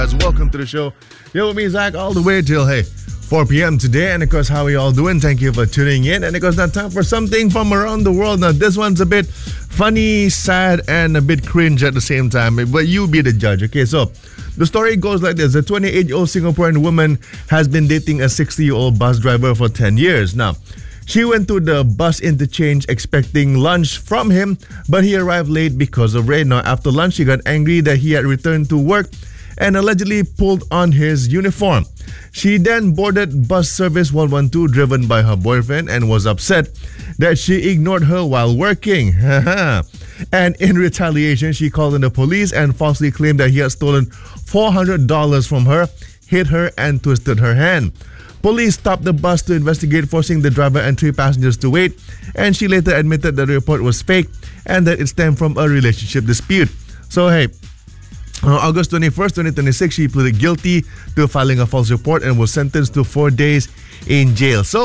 Guys, welcome to the show. You're with me, Zach, all the way till 4 p.m. today. And of course, how are you all doing? Thank you for tuning in. And of course, now time for something from around the world. Now, this one's a bit funny, sad, and a bit cringe at the same time. But you be the judge. Okay, so the story goes like this. A 28-year-old Singaporean woman has been dating a 60-year-old bus driver for 10 years. Now, she went to the bus interchange expecting lunch from him, but he arrived late because of rain. Now, after lunch, she got angry that he had returned to work and allegedly pulled on his uniform. She then boarded bus service 112 driven by her boyfriend and was upset that she ignored her while working. And in retaliation, she called in the police and falsely claimed that he had stolen $400 from her, hit her, and twisted her hand. Police stopped the bus to investigate, forcing the driver and 3 passengers to wait, and she later admitted that the report was fake and that it stemmed from a relationship dispute. So, on August 21st, 2026, she pleaded guilty to filing a false report and was sentenced to 4 days in jail. So,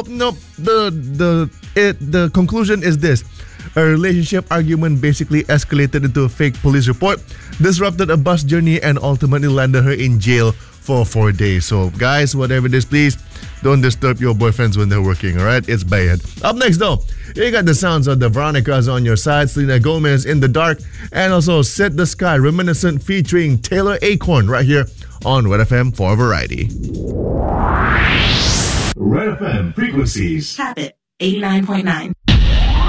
the conclusion is this. A relationship argument basically escalated into a fake police report, disrupted a bus journey, and ultimately landed her in jail for 4 days. So, guys, whatever it is, please don't disturb your boyfriends when they're working, all right? It's bad. Up next, though, you got the sounds of the Veronicas on your side, Selena Gomez, In the Dark, and also Set the Sky, Reminiscent featuring Taylor Acorn right here on Red FM for Variety. Red FM frequencies. Tap it, 89.9.